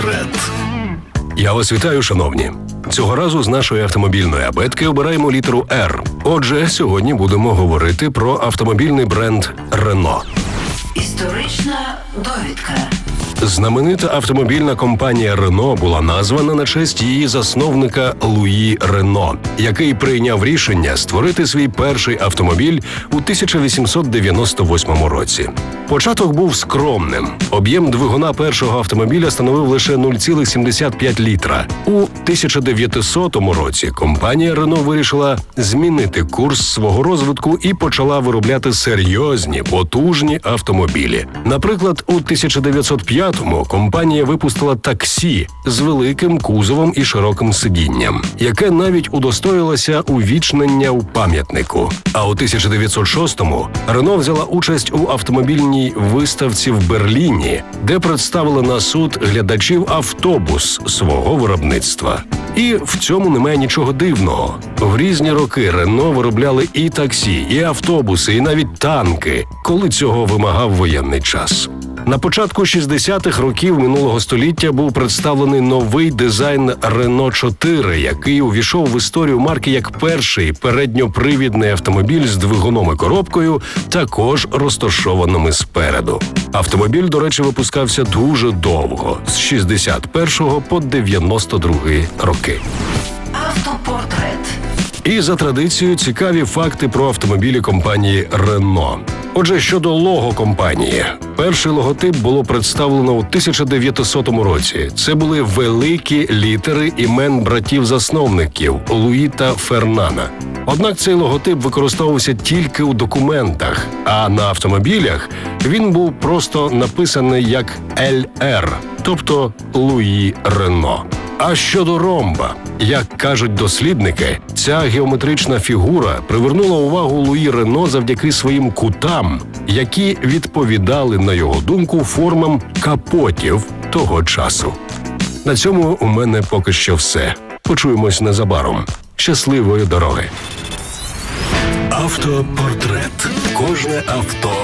Автопортрет. Я вас вітаю, шановні. Цього разу з нашої автомобільної абетки обираємо літеру «Р». Отже, сьогодні будемо говорити про автомобільний бренд «Рено». Історична довідка. Знаменита автомобільна компанія «Рено» була названа на честь її засновника Луї Рено, який прийняв рішення створити свій перший автомобіль у 1898 році. Початок був скромним. Об'єм двигуна першого автомобіля становив лише 0,75 літра. У 1900 році компанія «Рено» вирішила змінити курс свого розвитку і почала виробляти серйозні, потужні автомобілі. Наприклад, у 1905-му компанія випустила таксі з великим кузовом і широким сидінням, яке навіть удостоїлося увічнення у пам'ятнику. А у 1906-му «Рено» взяла участь у автомобільній виставці в Берліні, де представили на суд глядачів автобус свого виробництва. І в цьому немає нічого дивного. В різні роки «Рено» виробляли і таксі, і автобуси, і навіть танки, коли цього вимагав воєнний час. На початку 60-х років минулого століття був представлений новий дизайн «Рено 4», який увійшов в історію марки як перший передньопривідний автомобіль з двигуном і коробкою, також розташованими спереду. Автомобіль, до речі, випускався дуже довго – з 61 по 92 роки. Автопортрет. І за традицією цікаві факти про автомобілі компанії «Рено». Отже, щодо лого компанії. Перший логотип було представлено у 1900 році. Це були великі літери імен братів-засновників Луї та Фернана. Однак цей логотип використовувався тільки у документах, а на автомобілях він був просто написаний як «ЛР», тобто Луї Рено. А щодо ромба, як кажуть дослідники, ця геометрична фігура привернула увагу Луї Рено завдяки своїм кутам, які відповідали, на його думку, формам капотів того часу. На цьому у мене поки що все. Почуємось незабаром. Щасливої дороги! Автопортрет. Кожне авто